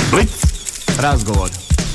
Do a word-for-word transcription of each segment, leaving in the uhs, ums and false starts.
Blic razgovor.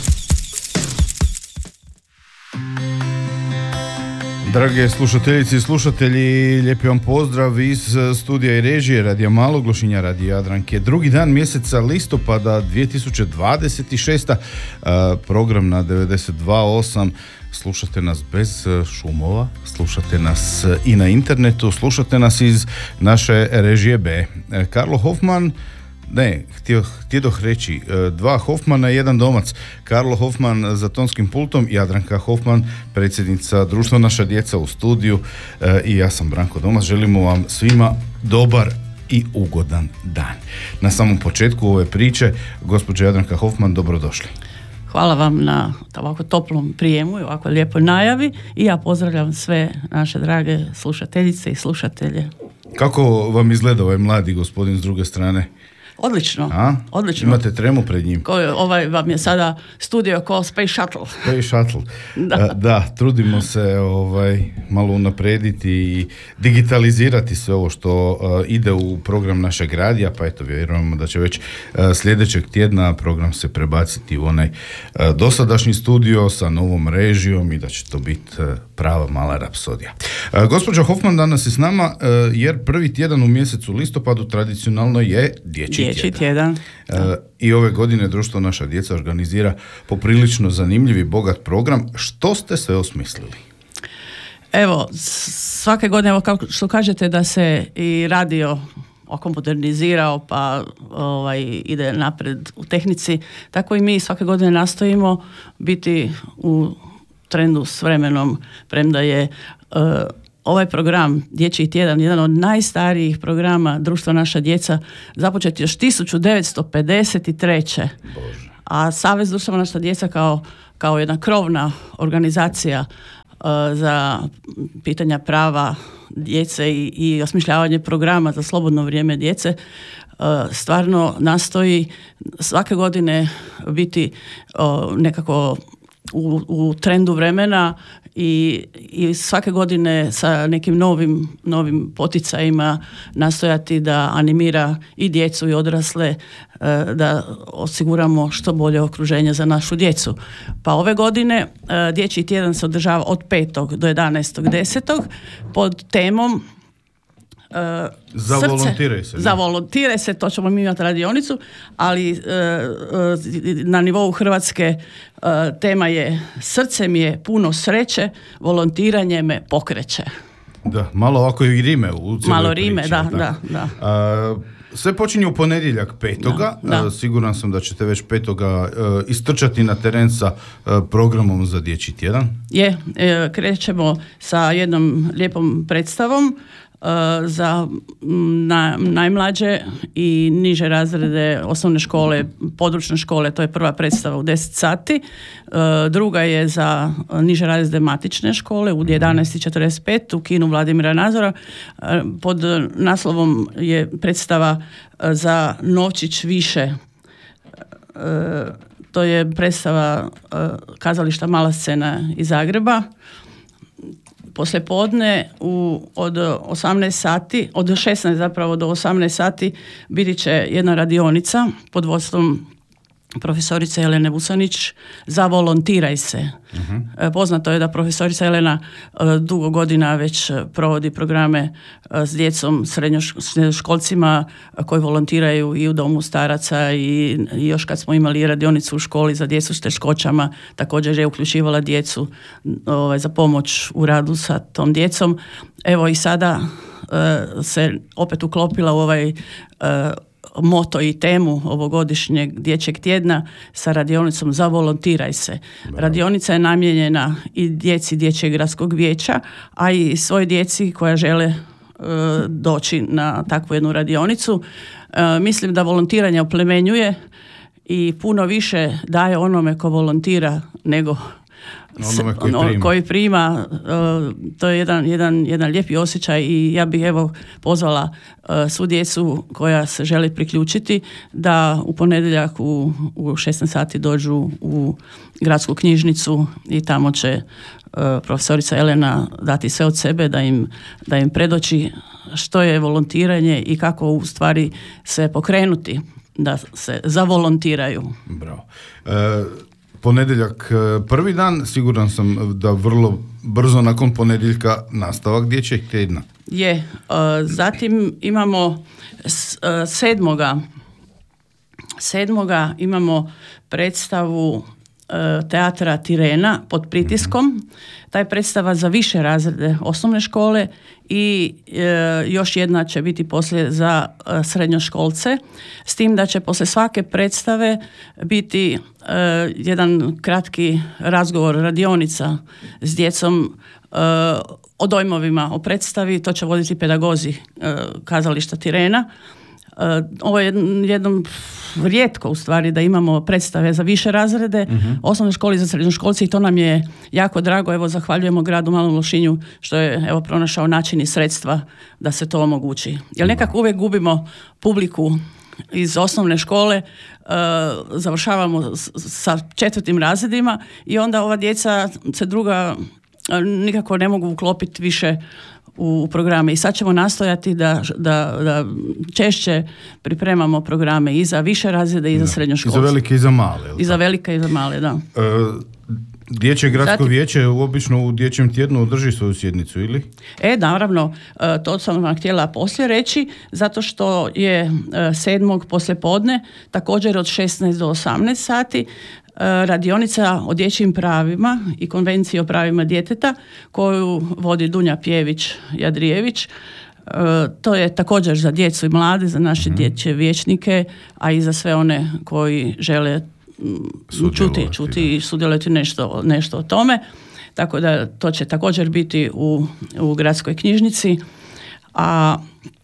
Drage slušateljice i slušatelji, lijepi vam pozdrav iz studija i režije Radija Malog Lošinja, Radija Jadranke. Drugi dan mjeseca listopada dvije tisuće dvadeset šeste. Program na devedeset dva osam. Slušate nas bez šumova, slušate nas i na internetu, slušate nas iz naše režije B. Karlo Hofman, ne, htio, htjedoh reći, dva Hofmana i jedan domac. Karlo Hofman za tonskim pultom, Jadranka Hofman, predsjednica Društva Naša djeca u studiju, i ja sam Branko Domac. Želimo vam svima dobar i ugodan dan. Na samom početku ove priče, gospođa Jadranka Hofman, dobrodošli. Hvala vam na ovako toplom prijemu i ovako lijepoj najavi i ja pozdravljam sve naše drage slušateljice i slušatelje. Kako vam izgleda ovaj mladi gospodin s druge strane? Odlično, A? odlično. Imate tremu pred njim? Ko, ovaj vam je sada studio kao Space Shuttle. Space Shuttle. Da. Da, trudimo se ovaj, malo unaprediti i digitalizirati sve ovo što uh, ide u program našeg radija, pa eto, vjerujemo da će već uh, sljedećeg tjedna program se prebaciti u onaj uh, dosadašnji studio sa novom režijom i da će to biti uh, prava mala rapsodija. Uh, gospođa Hofman danas je s nama uh, jer prvi tjedan u mjesecu listopadu tradicionalno je dječji Dječji tjedan. tjedan. Uh, I ove godine Društvo Naša djeca organizira poprilično zanimljiv i bogat program. Što ste sve osmislili? Evo, svake godine, evo kao što kažete da se i radio oko modernizirao pa ovaj, ide napred u tehnici, tako i mi svake godine nastojimo biti u trendu s vremenom, premda je uh, ovaj program Dječji tjedan, jedan od najstarijih programa Društva Naša djeca, započet još tisuću devetsto pedeset treće. Bože. A Savez Društva Naša djeca kao, kao jedna krovna organizacija uh, za pitanja prava djece i, i osmišljavanje programa za slobodno vrijeme djece uh, stvarno nastoji svake godine biti uh, nekako u, u trendu vremena i, i svake godine sa nekim novim, novim poticajima nastojati da animira i djecu i odrasle, da osiguramo što bolje okruženje za našu djecu. Pa ove godine Dječji tjedan se održava od petog do jedanaestog desetog pod temom Uh, za srce, volontiraj se. Ne? Za volontiraj se, to ćemo mi imati radionicu, ali uh, uh, na nivou Hrvatske uh, tema je srce mi je puno sreće, volontiranje me pokreće. Da, malo ovako i rime u cijeloj Malo rime, priči, da, tako. da, da. A, sve počinje u ponedjeljak petoga. Da, da. A, siguran sam da ćete već petoga uh, istrčati na teren sa uh, programom za Dječji tjedan. Je, e, krećemo sa jednom lijepom predstavom za na, najmlađe i niže razrede osnovne škole, područne škole, to je prva predstava u deset sati. Druga je za niže razrede matične škole u jedanaest i četrdeset pet u kinu Vladimira Nazora. Pod naslovom je predstava za novčić više. To je predstava kazališta Mala scena iz Zagreba. Poslijepodne u, od osamnaest sati, od šesnaest zapravo do osamnaest sati biti će jedna radionica pod vodstvom profesorice Jelene Vusanić za volontiraj se. Uh-huh. Poznato je da profesorica Jelena dugo godina već provodi programe s djecom, srednjoškolcima koji volontiraju i u domu staraca i, i još kad smo imali radionicu u školi za djecu s teškoćama, također je uključivala djecu ovaj, za pomoć u radu sa tom djecom. Evo i sada uh, se opet uklopila u ovaj uh, moto i temu ovogodišnjeg dječjeg tjedna sa radionicom za volontiraj se. Bravo. Radionica je namijenjena i djeci dječjeg gradskog vijeća, a i svoj djeci koja žele e, doći na takvu jednu radionicu. E, mislim da volontiranje oplemenjuje i puno više daje onome ko volontira nego onome koji prima, koji prima uh, to je jedan, jedan, jedan lijepi osjećaj i ja bih evo pozvala uh, svu djecu koja se želi priključiti da u ponedjeljak u, u šesnaest sati dođu u gradsku knjižnicu i tamo će uh, profesorica Elena dati sve od sebe da im, da im predoči što je volontiranje i kako u stvari se pokrenuti. da se zavolontiraju. Bravo. E, ponedjeljak e, prvi dan, siguran sam da vrlo brzo nakon ponedjeljka nastavak dječjeg tjedna. Je, e, zatim imamo s, e, sedmoga, sedmoga imamo predstavu e, teatra Tirena pod pritiskom. Mm-hmm. Ta je predstava za više razrede osnovne škole i e, još jedna će biti poslije za e, srednjoškolce, s tim da će poslije svake predstave biti e, jedan kratki razgovor, radionica s djecom e, o dojmovima, o predstavi. To će voditi pedagozi e, kazališta Tirena. Uh, ovo je jednom rijetko u stvari da imamo predstave za više razrede, uh-huh. osnovne škole i za srednjoškolce i to nam je jako drago. Evo, zahvaljujemo gradu Malom Lošinju što je evo pronašao način i sredstva da se to omogući. Jer nekako uvijek gubimo publiku iz osnovne škole, uh, završavamo s, sa četvrtim razredima i onda ova djeca se druga uh, nikako ne mogu uklopiti više u programe i sad ćemo nastojati da, da, da češće pripremamo programe i za više razrede i za srednjoškolce. I za velike i za male. I za velike i za male, da. E, Dječje gradsko Zatim, vijeće obično u dječjem tjednu održi svoju sjednicu, ili? E, naravno, to sam vam htjela poslije reći, zato što je sedmog poslijepodne, također od šesnaest do osamnaest sati, radionica o dječjim pravima i konvenciji o pravima djeteta koju vodi Dunja Pjević-Jadrijević. To je također za djecu i mlade, za naše mm. dječje vijećnike, a i za sve one koji žele čuti, čuti i sudjelovati nešto, nešto o tome. Tako da to će također biti u, u gradskoj knjižnici. A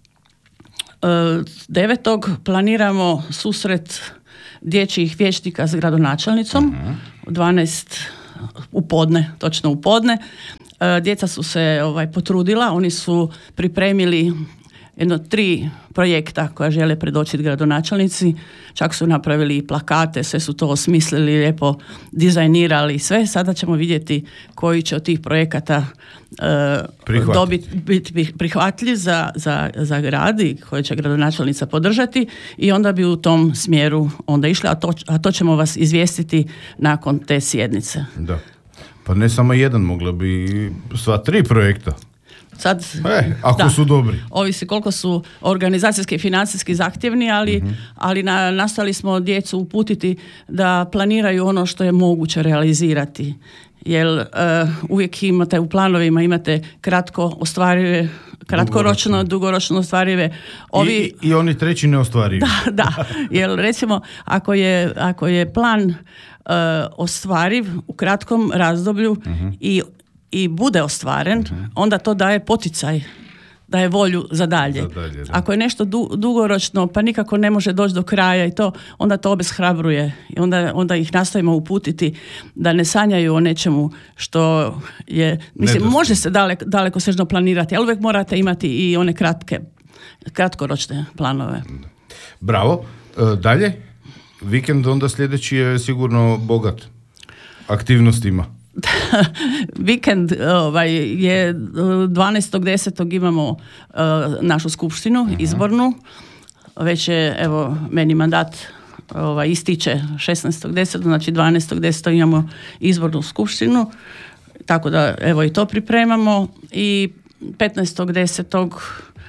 e, devetog planiramo susret dječjih vijećnika s gradonačelnicom uh-huh. u dvanaest u podne, točno u podne. E, djeca su se ovaj, potrudila, oni su pripremili jedno tri projekta koja žele predočiti gradonačelnici, čak su napravili i plakate, sve su to osmislili, lijepo dizajnirali sve. Sada ćemo vidjeti koji će od tih projekata uh, dobiti, biti prihvatljiv za, za, za grad i koje će gradonačelnica podržati i onda bi u tom smjeru onda išli, a to, a to ćemo vas izvijestiti nakon te sjednice. Da. Pa ne samo jedan, mogla bi sva tri projekta. Sad, e, ako da, su dobri. Ovisi koliko su organizacijski i financijski zahtjevni, ali, mm-hmm. ali na, nastali smo djecu uputiti da planiraju ono što je moguće realizirati. Jer uh, uvijek imate u planovima imate kratko ostvarive, kratkoročno, dugoročno, dugoročno ostvarive. Ovi, I, I oni treći ne ostvarivi. Da, da. Jer recimo ako je, ako je plan uh, ostvariv u kratkom razdoblju mm-hmm. i i bude ostvaren, uh-huh. onda to daje poticaj, daje volju za dalje. Za dalje Ako je nešto du, dugoročno, pa nikako ne može doći do kraja i to, onda to obeshrabruje. I onda, onda ih nastojimo uputiti da ne sanjaju o nečemu što je, mislim, Nedosti. može se daleko, daleko sežno planirati, ali uvijek morate imati i one kratke, kratkoročne planove. Bravo. E, dalje? Vikend onda sljedeći je sigurno bogat aktivnostima. Vikend ovaj, je dvanaestog desetog imamo uh, našu skupštinu uh-huh. izbornu. Već je, evo, meni mandat ovaj, ističe šesnaestog desetog znači dvanaestog desetog imamo izbornu skupštinu. Tako da, evo, i to pripremamo. I petnaestog desetog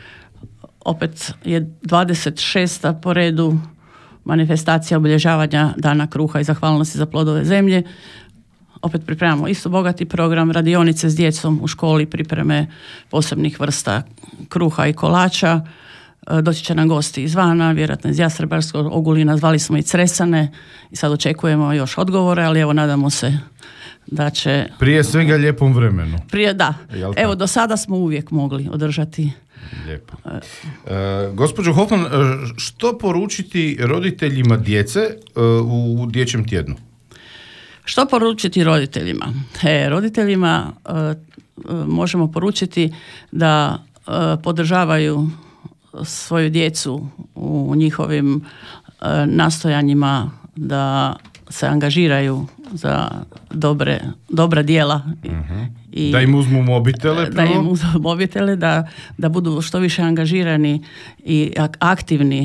opet je dvadeset šesta po redu manifestacija obilježavanja Dana kruha i zahvalnosti za plodove zemlje. Opet pripremamo isto bogati program, radionice s djecom u školi, pripreme posebnih vrsta kruha i kolača. Doći će nam gosti izvana, vjerojatno iz Jastrebarskog, Ogulina, zvali smo i Cresane i sad očekujemo još odgovore, ali evo nadamo se da će... Prije svega lijepom vremenu. Prije, da. Evo, do sada smo uvijek mogli održati. Lijepo. E, gospođo Hoffman, što poručiti roditeljima djece u dječjem tjednu? Što poručiti roditeljima? E, roditeljima e, možemo poručiti da e, podržavaju svoju djecu u njihovim e, nastojanjima da se angažiraju za dobre, dobra djela. Uh-huh. I, da im uzmu mobitele. Da im uzmu mobitele, da, da budu što više angažirani i aktivni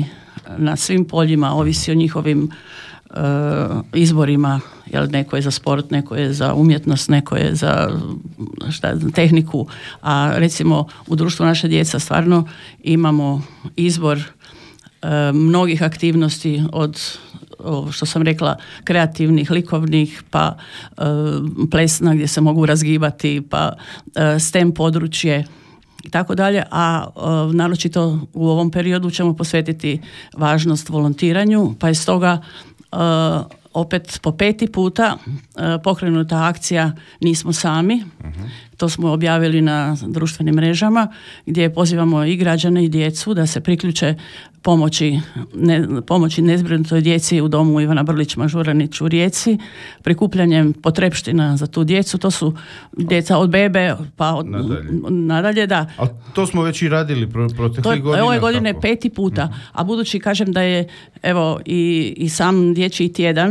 na svim poljima, ovisi o njihovim uh, izborima, jel, neko je za sport, neko je za umjetnost, neko je za šta, za tehniku, a recimo u društvu naše djeca stvarno imamo izbor uh, mnogih aktivnosti od o, što sam rekla, kreativnih, likovnih, pa uh, plesna gdje se mogu razgibati, pa uh, STEM područje i tako dalje, a uh, naročito u ovom periodu ćemo posvetiti važnost volontiranju, pa je stoga uh, opet po peti puta uh, pokrenuta akcija Nismo sami. Uh-huh. To smo objavili na društvenim mrežama gdje pozivamo i građane i djecu da se priključe pomoći, ne, pomoći nezbrinutoj djeci u domu Ivana Brlić Mažuranić u Rijeci, prikupljanjem potrepština za tu djecu. To su djeca od bebe pa od, nadalje. nadalje da. A to smo već i radili pro, proteklih godina. Ove godine tako? Peti puta, uh-huh. a budući kažem da je evo i, i sam dječji tjedan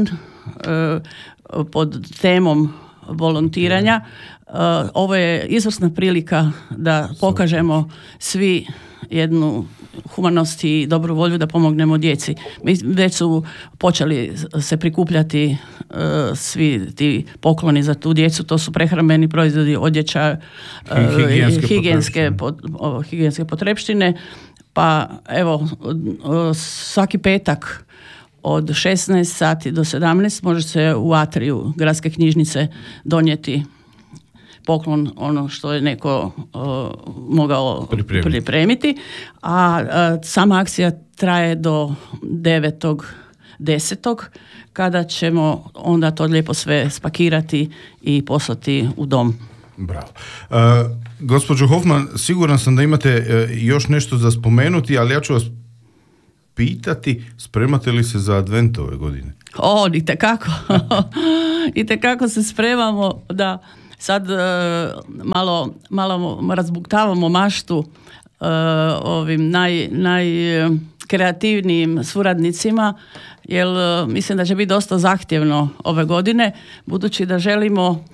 uh, pod temom volontiranja, uh, ovo je izvrsna prilika da pokažemo svi jednu humanost i dobru volju da pomognemo djeci. Mi već su počeli se prikupljati uh, svi ti pokloni za tu djecu, to su prehrambeni proizvodi, odjeća, uh, higijenske, higijenske, pot, o, higijenske potrepštine, pa evo uh, svaki petak od šesnaest sati do sedamnaest može se u atriju gradske knjižnice donijeti poklon, ono što je neko uh, mogao pripremiti. pripremiti. A, a sama akcija traje do devetog desetog kada ćemo onda to lijepo sve spakirati i poslati u dom. Bravo. Uh, gospođo Hoffman, siguran sam da imate uh, još nešto za spomenuti, ali ja ću vas pitati, spremate li se za advent ove godine? O, itekako. Itekako se spremamo da sad uh, malo, malo razbuktavamo maštu uh, ovim naj, najkreativnijim suradnicima, jer uh, mislim da će biti dosta zahtjevno ove godine, budući da želimo uh,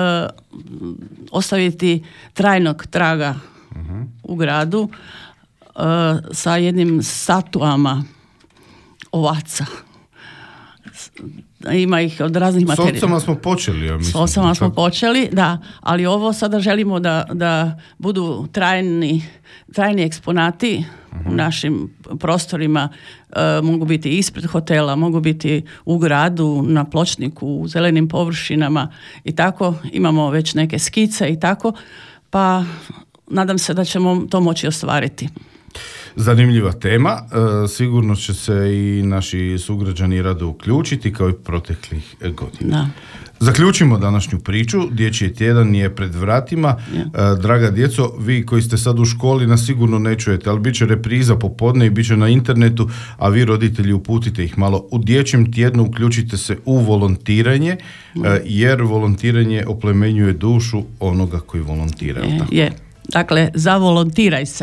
ostaviti trajnog traga uh-huh. u gradu uh, sa jednim statuama ovaca. Ima ih od raznih materijala. S ovcama smo počeli, ja mislim. S ovcama smo počeli, da, ali ovo sada želimo da, da budu trajni, trajni eksponati uh-huh. u našim prostorima. E, mogu biti ispred hotela, mogu biti u gradu, na pločniku, u zelenim površinama i tako. Imamo već neke skice i tako, pa nadam se da ćemo to moći ostvariti. Zanimljiva tema, e, sigurno će se i naši sugrađani rado uključiti kao i proteklih godina. Da. Zaključimo današnju priču, dječji tjedan je pred vratima. Ja. E, draga djeco, vi koji ste sad u školi nas sigurno ne čujete, ali bit će repriza popodne i bit će na internetu, a vi roditelji uputite ih malo. U dječjem tjednu uključite se u volontiranje, ja. e, jer volontiranje oplemenjuje dušu onoga koji volontira. Je, je. Dakle, zavolontiraj se.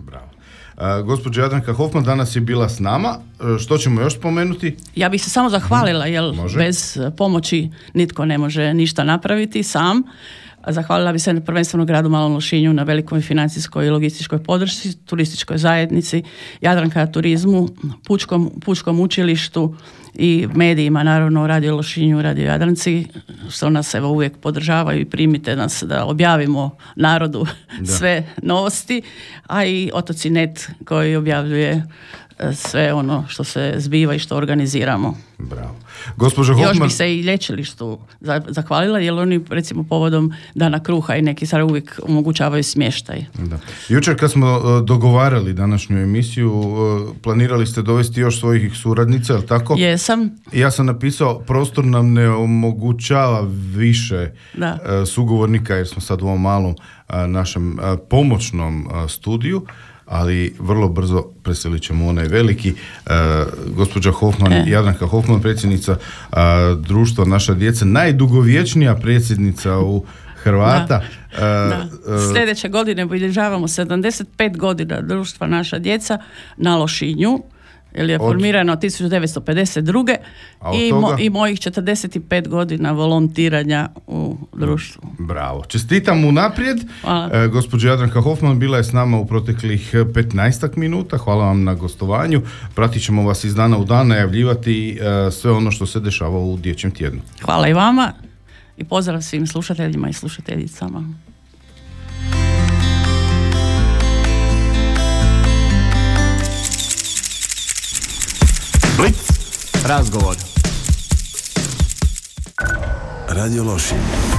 Uh, gospođa Jadranka Hoffman danas je bila s nama. Uh, što ćemo još spomenuti? Ja bih se samo zahvalila, jer može. Bez pomoći nitko ne može ništa napraviti sam. Zahvalila bi se prvenstveno gradu Malom Lošinju na velikoj financijskoj i logističkoj podršci, turističkoj zajednici, Jadranka turizmu, Pučkom, Pučkom učilištu i medijima, naravno Radio Lošinju, Radio Jadranci, što nas evo uvijek podržavaju i primite nas da objavimo narodu da. sve novosti, a i Otoci net koji objavljuje sve ono što se zbiva i što organiziramo. Bravo. Gospođo Hoffman... Još bi se i lječilištu zahvalila, jer oni recimo povodom Dana kruha i neki sad uvijek omogućavaju smještaj. Da. Jučer kad smo dogovarali današnju emisiju, planirali ste dovesti još svojih suradnica, je li tako? Jesam. Ja sam napisao, prostor nam ne omogućava više da. sugovornika, jer smo sad u ovom malom našem pomoćnom studiju, ali vrlo brzo preselit ćemo onaj veliki. Uh, gospođa Hoffman, e. Jadranka Hoffman, predsjednica uh, društva Naša djeca, najdugovječnija predsjednica u Hrvata. Da. Uh, da. Sljedeće godine obilježavamo sedamdeset pet godina društva Naša djeca na Lošinju jer je Od- formirano tisuću devetsto pedeset druge A od i, toga? mo- i mojih četrdeset pet godina volontiranja u društvu. Bravo. Čestitam unaprijed. Hvala. E, gospođa Jadranka Hoffman bila je s nama u proteklih petnaestak minuta. Hvala vam na gostovanju. Pratit ćemo vas iz dana u dan, najavljivati e, sve ono što se dešava u Dječjem tjednu. Hvala i vama i pozdrav svim slušateljima i slušateljicama. Blic. Razgovor. Radio Lošinj.